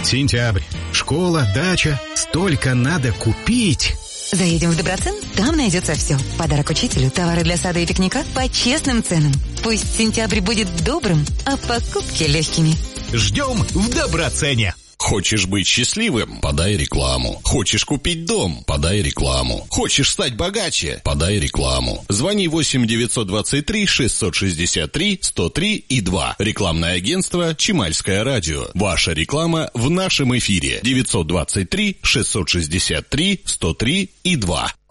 Сентябрь. Школа, дача. Столько надо купить. Заедем в Доброцен, там найдется все. Подарок учителю, товары для сада и пикника по честным ценам. Пусть сентябрь будет добрым, а покупки легкими. Ждем в Доброцене. Хочешь быть счастливым? Подай рекламу. Хочешь купить дом? Подай рекламу. Хочешь стать богаче? Подай рекламу. Звони 8-923-663-103-2. Рекламное агентство «Чимальское радио». Ваша реклама в нашем эфире. 923-663-103-2.